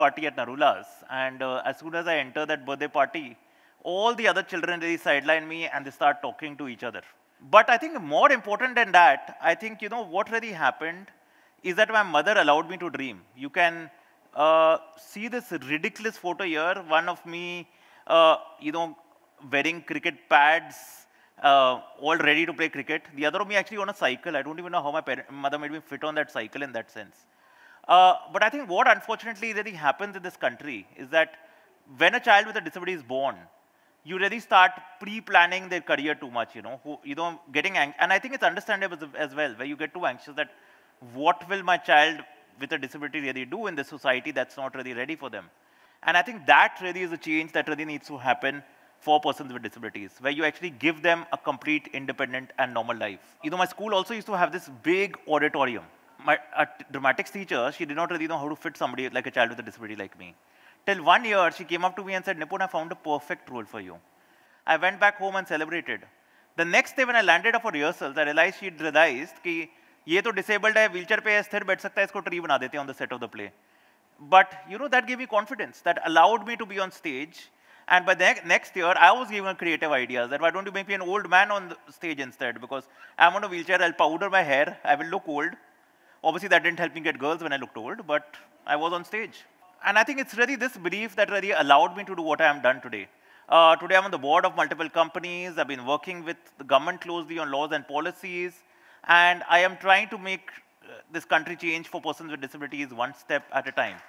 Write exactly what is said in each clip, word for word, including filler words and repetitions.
party at Narula's, and uh, as soon as I enter that birthday party, all the other children really sideline me and they start talking to each other. But I think more important than that, I think, you know, what really happened is that my mother allowed me to dream. You can uh, see this ridiculous photo here, one of me, uh, you know, wearing cricket pads, uh, all ready to play cricket. The other of me actually on a cycle. I don't even know how my parent, mother made me fit on that cycle in that sense. Uh, but I think what unfortunately really happens in this country is that when a child with a disability is born, you really start pre-planning their career too much, you know, who, you know, getting ang and I think it's understandable as well, where you get too anxious that what will my child with a disability really do in this society that's not really ready for them. And I think that really is a change that really needs to happen for persons with disabilities, where you actually give them a complete, independent, and normal life. You know, my school also used to have this big auditorium. My a dramatics teacher, she did not really know how to fit somebody like a child with a disability like me. Till one year, she came up to me and said, Nipun, I found a perfect role for you. I went back home and celebrated. The next day when I landed up for rehearsals, I realized she'd realized that ये तो disabled है, wheelchair पे है, स्थिर बैठ सकता है, इसको tree बना देते हैं on the set of the play. But, you know, that gave me confidence. That allowed me to be on stage. And by the next year, I was given creative ideas that why don't you make me an old man on the stage instead? Because I'm on a wheelchair, I'll powder my hair, I will look old. Obviously, that didn't help me get girls when I looked old, but I was on stage. And I think it's really this belief that really allowed me to do what I am done today. Uh, today, I'm on the board of multiple companies. I've been working with the government closely on laws and policies. And I am trying to make uh, this country change for persons with disabilities one step at a time.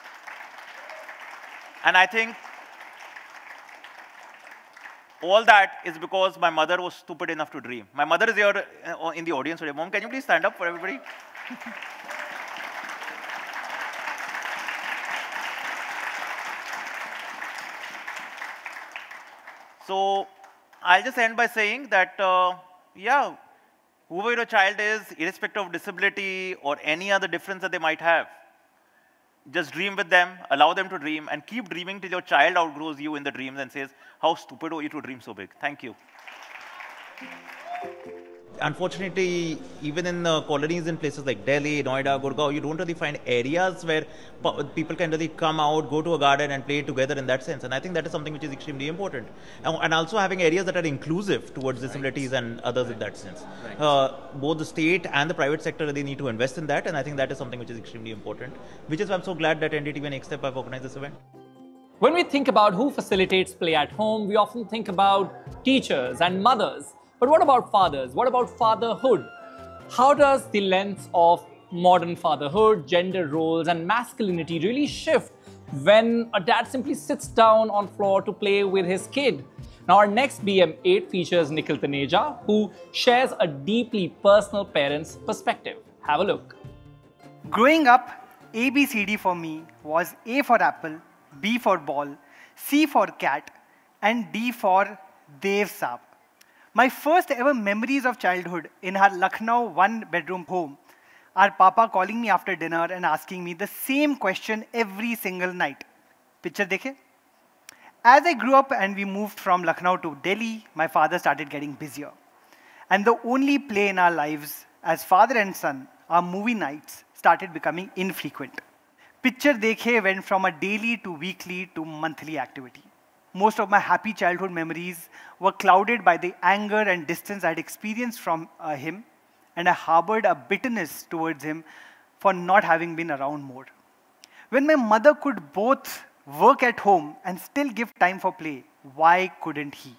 And I think all that is because my mother was stupid enough to dream. My mother is here uh, in the audience today. Mom, can you please stand up for everybody? So I'll just end by saying that, uh, yeah, whoever your child is, irrespective of disability or any other difference that they might have, just dream with them, allow them to dream, and keep dreaming till your child outgrows you in the dreams and says, how stupid are you to dream so big? Thank you. Unfortunately, even in uh, colonies in places like Delhi, Noida, Gurgaon, you don't really find areas where people can really come out, go to a garden and play together in that sense. And I think that is something which is extremely important. And, and also having areas that are inclusive towards disabilities right. and others right. in that sense. Right. Uh, both the state and the private sector really need to invest in that. And I think that is something which is extremely important, which is why I'm so glad that N D T V and Next Step have organized this event. When we think about who facilitates play at home, we often think about teachers and mothers. But what about fathers? What about fatherhood? How does the lens of modern fatherhood, gender roles, and masculinity really shift when a dad simply sits down on floor to play with his kid? Now, our next B M eight features Nikhil Taneja, who shares a deeply personal parent's perspective. Have a look. Growing up, A B C D for me was A for apple, B for ball, C for cat, and D for Dev Saab. My first ever memories of childhood in our Lucknow one-bedroom home are Papa calling me after dinner and asking me the same question every single night. Picture dekhe? As I grew up and we moved from Lucknow to Delhi, my father started getting busier. And the only play in our lives as father and son, our movie nights, started becoming infrequent. Picture dekhe went from a daily to weekly to monthly activity. Most of my happy childhood memories were clouded by the anger and distance I had experienced from uh, him, and I harbored a bitterness towards him for not having been around more. When my mother could both work at home and still give time for play, why couldn't he?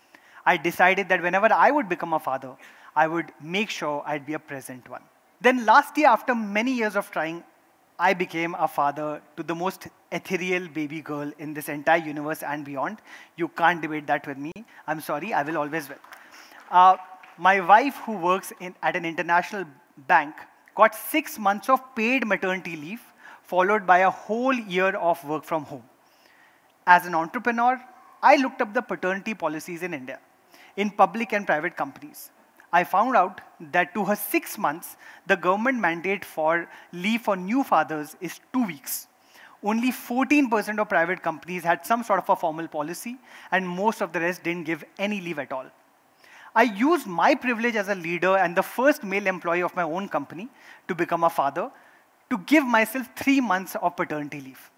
I decided that whenever I would become a father, I would make sure I'd be a present one. Then last year, after many years of trying, I became a father to the most ethereal baby girl in this entire universe and beyond. You can't debate that with me. I'm sorry, I will always will. Uh, my wife, who works in, at an international bank, got six months of paid maternity leave, followed by a whole year of work from home. As an entrepreneur, I looked up the paternity policies in India, in public and private companies. I found out that to her six months, the government mandate for leave for new fathers is two weeks. Only fourteen percent of private companies had some sort of a formal policy, and most of the rest didn't give any leave at all. I used my privilege as a leader and the first male employee of my own company to become a father to give myself three months of paternity leave.